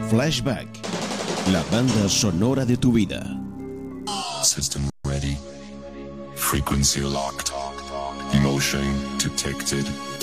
Flashback, la banda sonora de tu vida. System ready. Frequency locked. Emotion detected.